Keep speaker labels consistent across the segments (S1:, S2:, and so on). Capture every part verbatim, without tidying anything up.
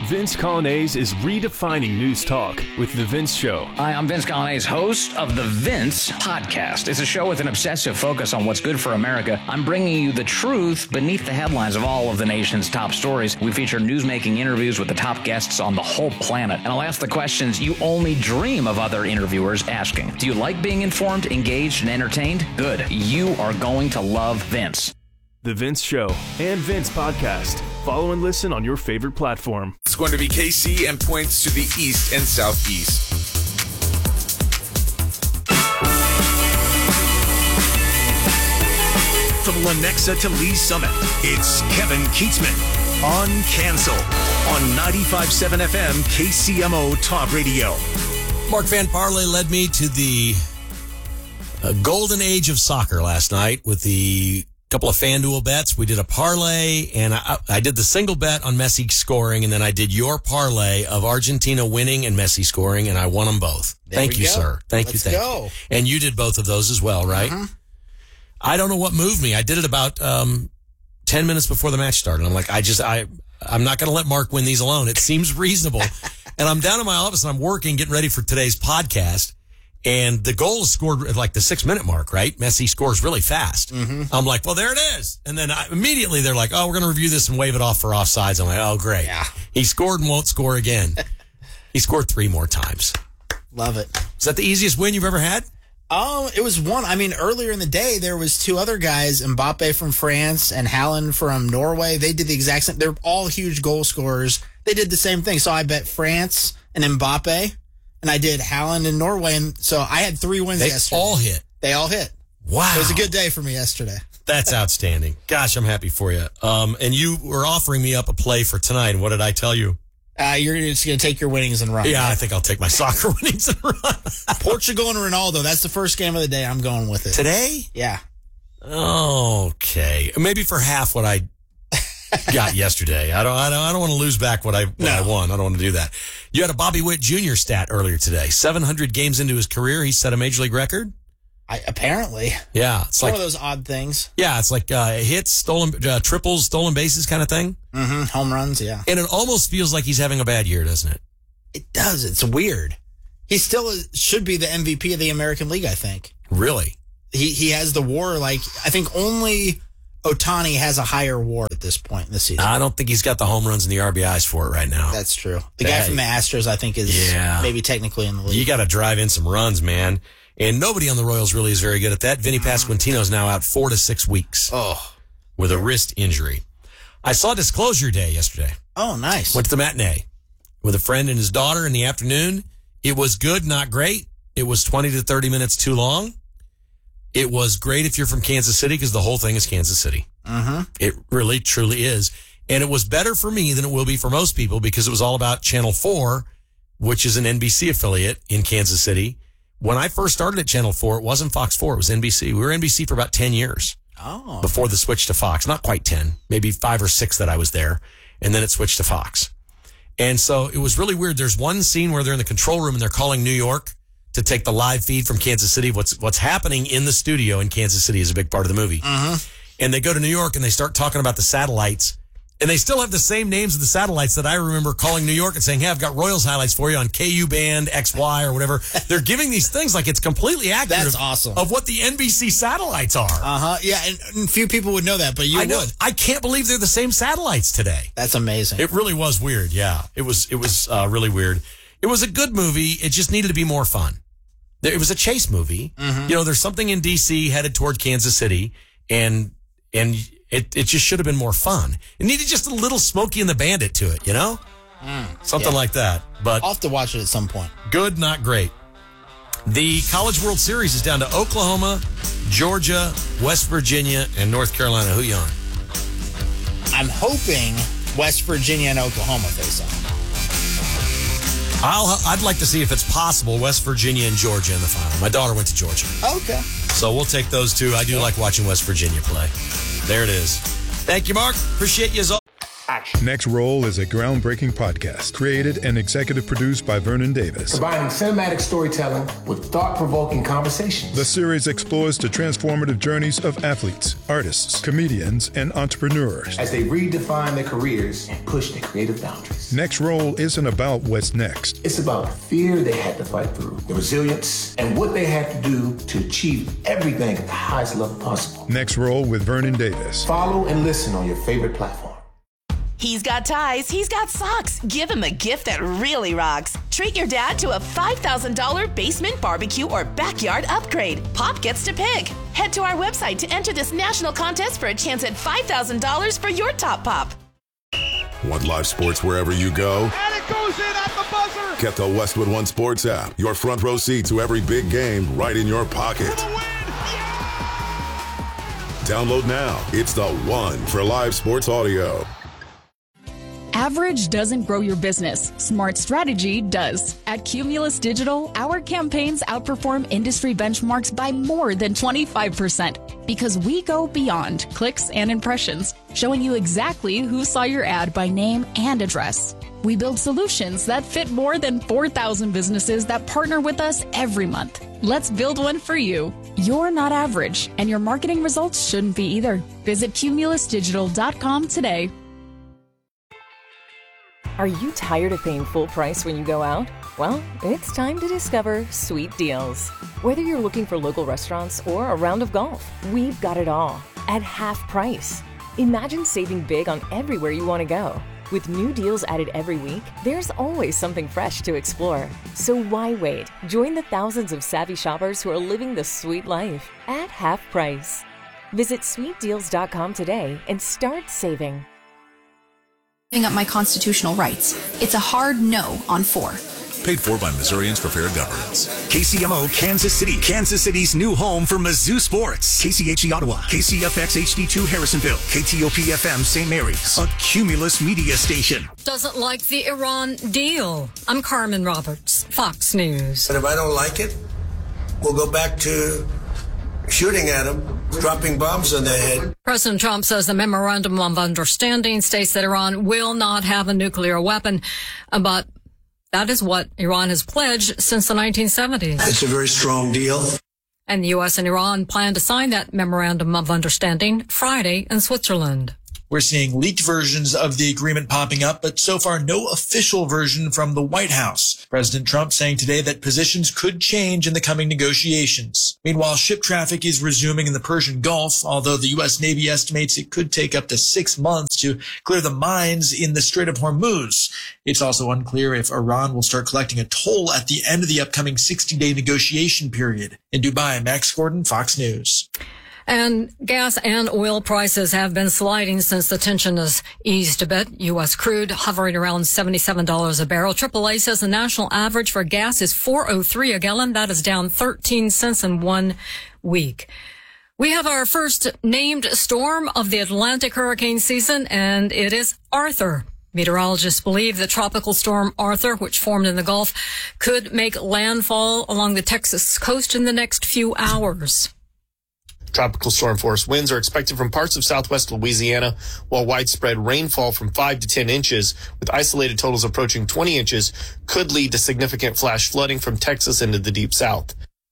S1: Vince Coglianese is redefining news talk with The Vince Show.
S2: Hi, I'm Vince Coglianese, host of The Vince Podcast. It's a show with an obsessive focus on what's good for America. I'm bringing you the truth beneath the headlines of all of the nation's top stories. We feature news-making interviews with the top guests on the whole planet. And I'll ask the questions you only dream of other interviewers asking. Do you like being informed, engaged, and entertained? Good. You are going to love Vince.
S1: The Vince Show and Vince Podcast. Follow and listen on your favorite platform.
S3: It's going to be K C and points to the east and southeast.
S4: From Lenexa to Lee Summit, it's Kevin Keatsman on Cancel on ninety-five point seven F M K C M O Talk Radio.
S5: Mark Van Parley led me to the uh, golden age of soccer last night with the couple of FanDuel bets. We did a parlay, and I, I did the single bet on Messi scoring, and then I did your parlay of Argentina winning and Messi scoring, and I won them both.
S6: There
S5: thank you,
S6: go.
S5: sir. Thank
S6: Let's
S5: you. Thank
S6: go.
S5: you. And you did both of those as well, right?
S6: Uh-huh.
S5: I don't know what moved me. I did it about um, ten minutes before the match started. I'm like, I just, I, I'm not going to let Mark win these alone. It seems reasonable. And I'm down in my office and I'm working, getting ready for today's podcast. And the goal is scored at like the six minute mark, right? Messi scores really fast. Mm-hmm. I'm like, well, there it is. And then I, immediately they're like, oh, we're going to review this and wave it off for offsides. I'm like, oh, great.
S6: Yeah.
S5: He scored and won't score again. He scored three more times.
S6: Love it.
S5: Is that the easiest win you've ever had?
S6: Oh, it was one. I mean, earlier in the day, there was two other guys, Mbappe from France and Haaland from Norway. They did the exact same. They're all huge goal scorers. They did the same thing. So I bet France and Mbappe. And I did Haaland in Norway, and so I had three wins
S5: They
S6: yesterday.
S5: all hit.
S6: They all hit.
S5: Wow.
S6: It was a good day for me yesterday.
S5: That's outstanding. Gosh, I'm happy for you. Um, and you were offering me up a play for tonight. What did I tell you?
S6: Uh, you're just going to take your winnings and run.
S5: Yeah,
S6: right?
S5: I think I'll take my soccer winnings and run.
S6: Portugal and Ronaldo. That's the first game of the day. I'm going with it.
S5: Today?
S6: Yeah.
S5: Okay. Maybe for half what I got yesterday. I don't, I don't, I don't want to lose back what I, what
S6: No.
S5: I won. I don't want to do that. You had a Bobby Witt Junior stat earlier today. seven hundred games into his career, he set a major league record.
S6: I, apparently.
S5: Yeah. It's
S6: It's
S5: like,
S6: one of those odd things.
S5: yeah, it's like, uh, hits, stolen, uh, triples, stolen bases kind of thing.
S6: Mm-hmm. Home runs, yeah.
S5: And it almost feels like he's having a bad year, doesn't it?
S6: It does. It's weird. He still is, should be the M V P of the American League, I think.
S5: Really?
S6: He he has the WAR, like, I think only Ohtani has a higher WAR at this point in the season.
S5: I don't think he's got the home runs and the R B Is for it right now.
S6: That's true. The
S5: That-
S6: guy from the Astros, I think, is
S5: Yeah.
S6: maybe technically in the league.
S5: You got to drive in some runs, man. And nobody on the Royals really is very good at that. Vinny Pasquantino's now out four to six weeks
S6: Oh.
S5: with a wrist injury. I saw Disclosure Day yesterday.
S6: Oh, nice.
S5: Went to the matinee with a friend and his daughter in the afternoon. It was good, not great. It was twenty to thirty minutes too long. It was great if you're from Kansas City because the whole thing is Kansas City.
S6: Mm-hmm.
S5: It really, truly is. And it was better for me than it will be for most people because it was all about Channel four, which is an N B C affiliate in Kansas City. When I first started at Channel four, it wasn't Fox four, it was N B C. We were N B C for about ten years
S6: Oh.
S5: before the switch to Fox. Not quite ten, maybe five or six that I was there. And then it switched to Fox. And so it was really weird. There's one scene where they're in the control room and they're calling New York to take the live feed from Kansas City. What's what's happening in the studio in Kansas City is a big part of the movie.
S6: Mm-hmm.
S5: And they go to New York and they start talking about the satellites. And they still have the same names of the satellites that I remember calling New York and saying, hey, I've got Royals highlights for you on K U band X Y or whatever. They're giving these things like it's completely accurate.
S6: That's
S5: of,
S6: awesome.
S5: Of what the N B C satellites are.
S6: Uh-huh. Yeah, and, and few people would know that, but you
S5: I know.
S6: would.
S5: I can't believe they're the same satellites today.
S6: That's amazing.
S5: It really was weird. Yeah, it was. It was uh, really weird. It was a good movie. It just needed to be more fun. There, it was a chase movie.
S6: Mm-hmm.
S5: You know, there's something in D C headed toward Kansas City, and and it it just should have been more fun. It needed just a little Smokey and the Bandit to it. You know,
S6: Mm,
S5: something
S6: yeah.
S5: like that. But
S6: I'll have to watch it at some point.
S5: good, not great. The College World Series is down to Oklahoma, Georgia, West Virginia, and North Carolina. Who you on?
S6: I'm hoping West Virginia and Oklahoma face off.
S5: I'll, I'd like to see if it's possible West Virginia and Georgia in the final. My daughter went to Georgia.
S6: Okay.
S5: So we'll take those two. I do like watching West Virginia play. There it is. Thank you, Mark. Appreciate you as always.
S7: action.
S8: Next Roll is a groundbreaking podcast created and executive produced by Vernon Davis.
S7: Combining cinematic storytelling with thought-provoking conversations.
S8: The series explores the transformative journeys of athletes, artists, comedians, and entrepreneurs
S7: as they redefine their careers and push their creative boundaries.
S8: Next Roll isn't about what's next.
S7: It's about the fear they had to fight through, the resilience, and what they had to do to achieve everything at the highest level possible.
S8: Next Roll with Vernon Davis.
S7: Follow and listen on your favorite platform.
S9: He's got ties, he's got socks. Give him a gift that really rocks. Treat your dad to a five thousand dollars basement barbecue or backyard upgrade. Pop gets to pick. Head to our website to enter this national contest for a chance at five thousand dollars for your top pop.
S10: Want live sports wherever you go?
S11: And it goes in at the buzzer.
S10: Get the Westwood One Sports app. Your front row seat to every big game right in your pocket. Download now. It's the one for live sports audio.
S12: Average doesn't grow your business. Smart strategy does. At Cumulus Digital, our campaigns outperform industry benchmarks by more than twenty-five percent because we go beyond clicks and impressions, showing you exactly who saw your ad by name and address. We build solutions that fit more than four thousand businesses that partner with us every month. Let's build one for you. You're not average, and your marketing results shouldn't be either. Visit cumulus digital dot com today.
S13: Are you tired of paying full price when you go out? Well, it's time to discover Sweet Deals. Whether you're looking for local restaurants or a round of golf, we've got it all at half price. Imagine saving big on everywhere you want to go. With new deals added every week, there's always something fresh to explore. So why wait? Join the thousands of savvy shoppers who are living the sweet life at half price. Visit sweet deals dot com today and start saving.
S14: Giving up my constitutional rights. It's a hard no on four.
S4: Paid for by Missourians for Fair Governance. K C M O Kansas City, Kansas City's new home for Mizzou sports. K C H E Ottawa, K C F X H D two Harrisonville, K T O P F M Saint Mary's, a Cumulus media station.
S15: Doesn't like the Iran deal. I'm Carmen Roberts, Fox News.
S16: And if I don't like it, we'll go back to shooting at them, dropping bombs on their head.
S15: President Trump says the memorandum of understanding states that Iran will not have a nuclear weapon, but that is what Iran has pledged since the nineteen seventies.
S16: It's a very strong deal.
S15: And the U S and Iran plan to sign that memorandum of understanding Friday in Switzerland.
S17: We're seeing leaked versions of the agreement popping up, but so far no official version from the White House. President Trump saying today that positions could change in the coming negotiations. Meanwhile, ship traffic is resuming in the Persian Gulf, although the U S Navy estimates it could take up to six months to clear the mines in the Strait of Hormuz. It's also unclear if Iran will start collecting a toll at the end of the upcoming sixty-day negotiation period. In Dubai, Max Gordon, Fox News.
S15: And gas and oil prices have been sliding since the tension has eased a bit. U S crude hovering around seventy-seven dollars a barrel. triple A says the national average for gas is four oh three a gallon. That is down thirteen cents in one week. We have our first named storm of the Atlantic hurricane season, and it is Arthur. Meteorologists believe that Tropical Storm Arthur, which formed in the Gulf, could make landfall along the Texas coast in the next few hours.
S18: Tropical storm force winds are expected from parts of southwest Louisiana, while widespread rainfall from five to ten inches, with isolated totals approaching twenty inches, could lead to significant flash flooding from Texas into the deep south.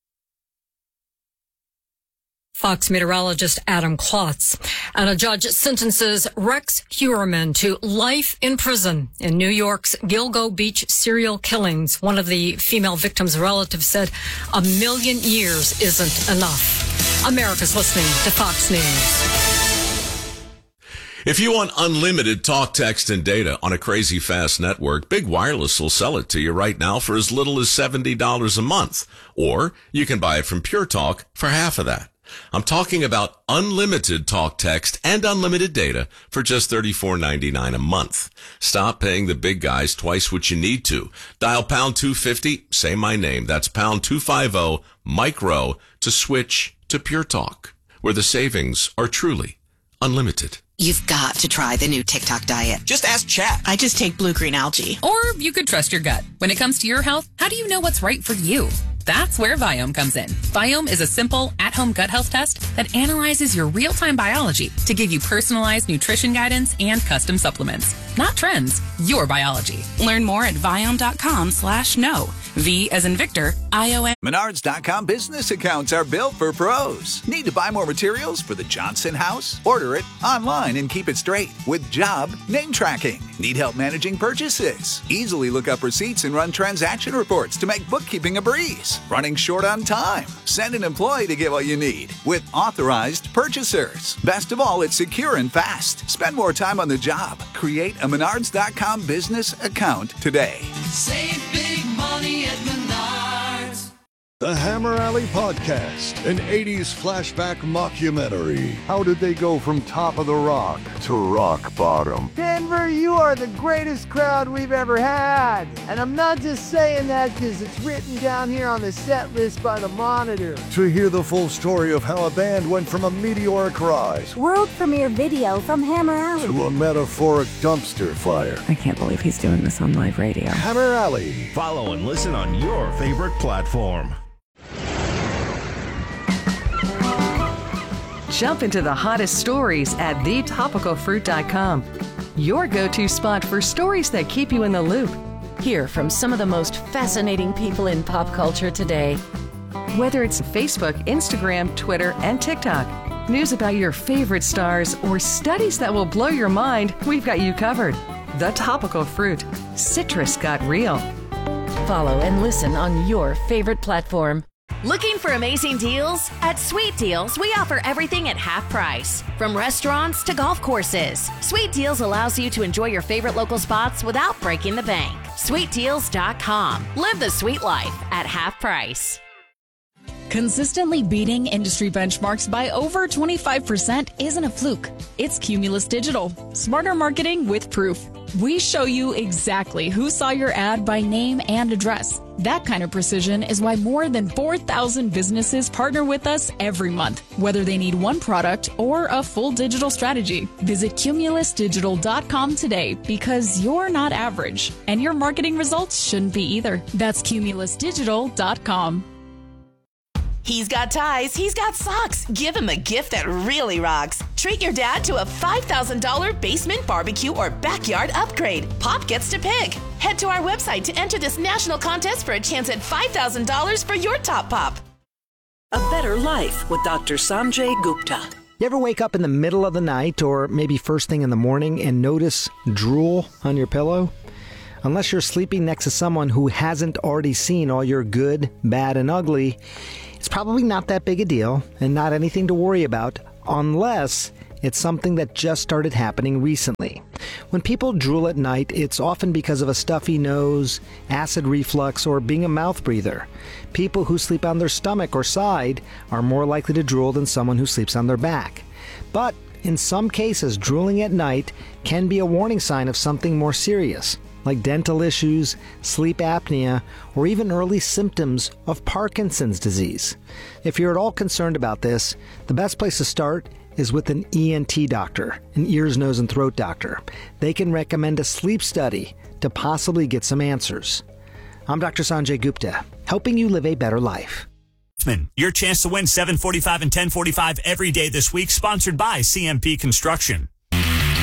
S15: Fox meteorologist Adam Klotz. And a judge sentences Rex Heuermann to life in prison in New York's Gilgo Beach serial killings. One of the female victims' relatives said a million years isn't enough. America's listening to Fox News.
S19: If you want unlimited talk, text, and data on a crazy fast network, Big Wireless will sell it to you right now for as little as seventy dollars a month. Or you can buy it from Pure Talk for half of that. I'm talking about unlimited talk, text, and unlimited data for just thirty-four ninety-nine a month. Stop paying the big guys twice what you need to. Dial pound two fifty, say my name. That's pound two fifty, micro, to switch to Pure Talk, where the savings are truly unlimited.
S20: You've got to try the new TikTok diet.
S21: Just ask Chat.
S20: I just take blue-green algae.
S22: Or you could trust your gut. When it comes to your health, how do you know what's right for you?
S21: That's where Viome comes in. Viome is a simple, at-home gut health test that analyzes your real-time biology to give you personalized nutrition guidance and custom supplements. Not trends, your biology.
S22: Learn more at Viome.com slash no. V as in Victor, I O M.
S23: Menards dot com business accounts are built for pros. Need to buy more materials for the Johnson house? Order it online and keep it straight with job name tracking. Need help managing purchases? Easily look up receipts and run transaction reports to make bookkeeping a breeze. Running short on time? Send an employee to get what you need with authorized purchasers. Best of all, it's secure and fast. Spend more time on the job. Create a Menards dot com business account today.
S24: Save big money at Menards.
S25: The Hammer Alley Podcast, an eighties flashback mockumentary. How did they go from top of the rock to rock bottom?
S26: Denver, you are the greatest crowd we've ever had. And I'm not just saying that because it's written down here on the set list by the Monitor.
S25: To hear the full story of how a band went from a meteoric rise,
S27: world premiere video from Hammer Alley,
S25: to a metaphoric dumpster fire.
S28: I can't believe he's doing this on live radio.
S25: Hammer Alley.
S1: Follow and listen on your favorite platform.
S29: Jump into the hottest stories at the topical fruit dot com. Your go-to spot for stories that keep you in the loop. Hear from some of the most fascinating people in pop culture today. Whether it's Facebook, Instagram, Twitter, and TikTok, news about your favorite stars, or studies that will blow your mind, we've got you covered. The Topical Fruit. Citrus got real. Follow and listen on your favorite platform.
S9: Looking for amazing deals? At Sweet Deals, we offer everything at half price. From restaurants to golf courses, Sweet Deals allows you to enjoy your favorite local spots without breaking the bank. sweet deals dot com. Live the sweet life at half price.
S12: Consistently beating industry benchmarks by over twenty-five percent isn't a fluke. It's Cumulus Digital. Smarter marketing with proof. We show you exactly who saw your ad by name and address. That kind of precision is why more than four thousand businesses partner with us every month, whether they need one product or a full digital strategy. Visit cumulus digital dot com today because you're not average, and your marketing results shouldn't be either. That's cumulus digital dot com.
S9: He's got ties, he's got socks. Give him a gift that really rocks. Treat your dad to a five thousand dollars basement barbecue or backyard upgrade. Pop gets to pick. Head to our website to enter this national contest for a chance at five thousand dollars for your top pop.
S30: A better life with Doctor Sanjay Gupta.
S31: You ever wake up in the middle of the night or maybe first thing in the morning and notice drool on your pillow? Unless you're sleeping next to someone who hasn't already seen all your good, bad, and ugly, it's probably not that big a deal and not anything to worry about unless it's something that just started happening recently. When people drool at night, it's often because of a stuffy nose, acid reflux, or being a mouth breather. People who sleep on their stomach or side are more likely to drool than someone who sleeps on their back. But in some cases, drooling at night can be a warning sign of something more serious, like dental issues, sleep apnea, or even early symptoms of Parkinson's disease. If you're at all concerned about this, the best place to start is with an E N T doctor, an ears, nose, and throat doctor. They can recommend a sleep study to possibly get some answers. I'm Doctor Sanjay Gupta, helping you live a better life.
S32: Your chance to win seven forty-five and ten forty-five every day this week, sponsored by C M P Construction.